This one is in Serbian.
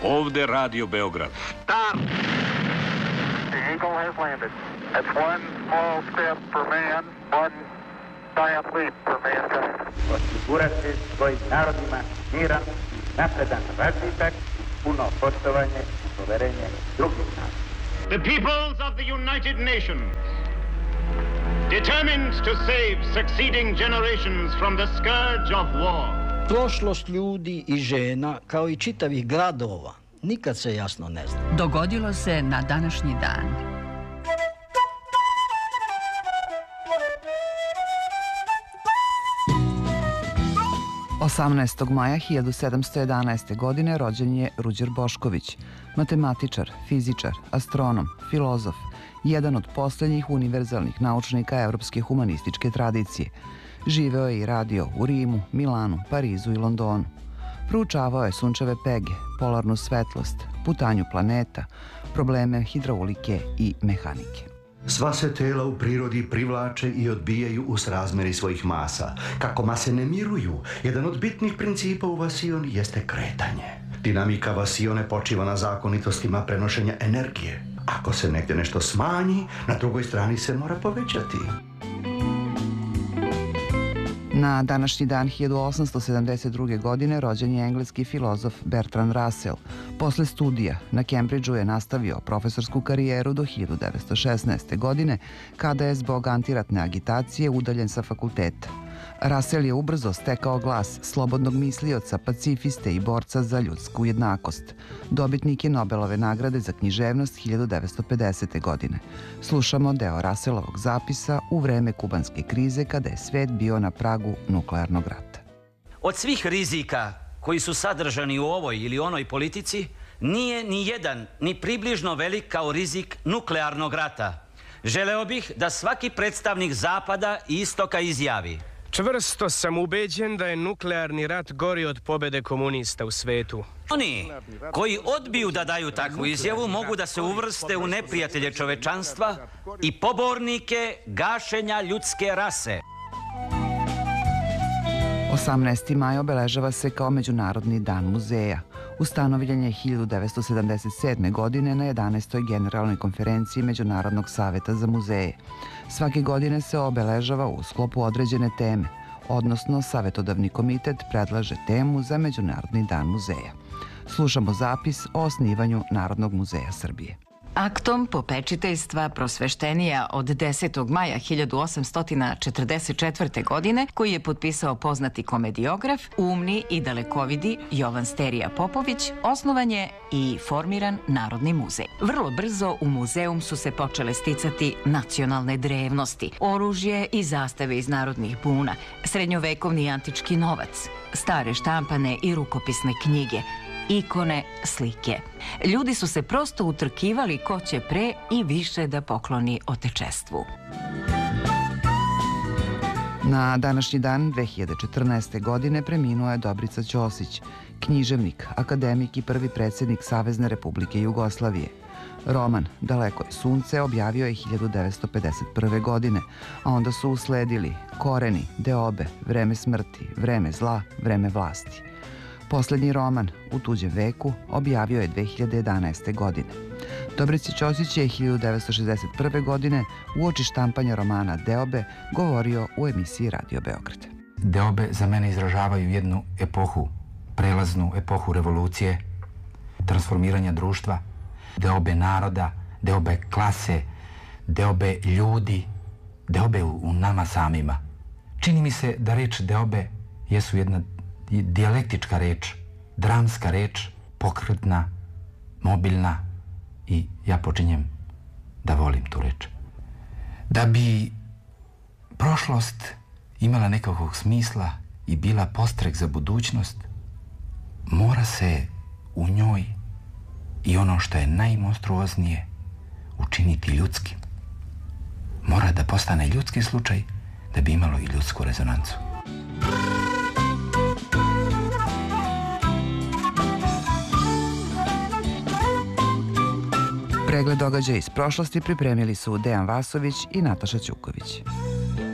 Ovde Radio Beograd. Stop! The Eagle has landed. That's one small step for man, one giant leap for mankind. Osigurati svojim narodima miran, napredan razvitak, puno poštovanje i poverenje drugih naroda. The peoples of the United Nations, determined to save succeeding generations from the scourge of war. Prošlost ljudi i žena, kao i čitavih gradova, nikad se jasno ne zna. Dogodilo se na današnji dan. Maja 1711. godine rođen je Ruđer Bošković, matematičar, fizičar, astronom, filozof, jedan od posljednjih univerzalnih naučnika evropske humanističke tradicije. Živeo je i radio u Rimu, Milanu, Parizu i Londonu. Proučavao je sunčeve pege, polarnu svetlost, putanju planeta, probleme hidraulike i mehanike. Sva se tela u prirodi privlače i odbijaju u srazmeri svojih masa. Kako mase ne miruju, jedan od bitnih principa u vasioni jeste kretanje. Dinamika vasione počiva na zakonitostima prenošenja energije. Ako se negdje nešto smanji, na drugoj strani se mora povećati. Na današnji dan 1872. godine rođen je engleski filozof Bertrand Russell. Posle studija na Cambridgeu je nastavio profesorsku karijeru do 1916. godine, kada je zbog antiratne agitacije udaljen sa fakulteta. Russell je ubrzo stekao glas slobodnog mislioca, pacifiste i borca za ljudsku jednakost. Dobitnik je Nobelove nagrade za književnost 1950. godine. Slušamo deo Russellovog zapisa u vreme kubanske krize, kada je svet bio na pragu nuklearnog rata. Od svih rizika koji su sadržani u ovoj ili onoj politici, nije ni jedan ni približno velik kao rizik nuklearnog rata. Želeo bih da svaki predstavnik Zapada i Istoka izjavi: čvrsto sam ubeđen da je nuklearni rat gori od pobede komunista u svetu. Oni koji odbiju da daju takvu izjavu mogu da se uvrste u neprijatelje čovečanstva i pobornike gašenja ljudske rase. 18. maj obeležava se kao Međunarodni dan muzeja. Ustanovljen je 1977. godine na 11. generalnoj konferenciji Međunarodnog saveta za muzeje. Svake godine se obeležava u sklopu određene teme, odnosno Savetodavni komitet predlaže temu za Međunarodni dan muzeja. Slušamo zapis o osnivanju Narodnog muzeja Srbije. Aktom popečiteljstva prosveštenija od 10. maja 1844. godine, koji je potpisao poznati komediograf, umni i dalekovidi Jovan Sterija Popović, osnovan je i formiran Narodni muzej. Vrlo brzo u muzeum su se počele sticati nacionalne drevnosti, oružje i zastave iz narodnih buna, srednjovekovni i antički novac, stare štampane i rukopisne knjige, ikone, slike. Ljudi su se prosto utrkivali ko će pre i više da pokloni otečestvu. Na današnji dan 2014. godine preminuo je Dobrica Ćosić, književnik, akademik i prvi predsjednik Savezne Republike Jugoslavije. Roman Daleko je sunce objavio je 1951. godine, a onda su usledili Koreni, Deobe, Vreme smrti, Vreme zla, Vreme vlasti. Poslednji roman, U tuđem veku, objavio je 2011. godine. Dobrica Ćosić je 1961. godine uoči štampanja romana Deobe govorio u emisiji Radio Beograd. Deobe za mene izražavaju jednu epohu, prelaznu epohu revolucije, transformiranja društva, deobe naroda, deobe klase, deobe ljudi, deobe u nama samima. Čini mi se da reč deobe jesu jedna dijalektička reč, dramska reč, pokretna, mobilna i ja počinjem da volim tu reč. Da bi prošlost imala nekakvog smisla i bila postrek za budućnost, mora se u njoj i ono što je najmonstruoznije učiniti ljudskim. Mora da postane ljudski slučaj da bi imalo i ljudsku rezonancu. Pregled događaja iz prošlosti pripremili su Dejan Vasović i Nataša Ćuković.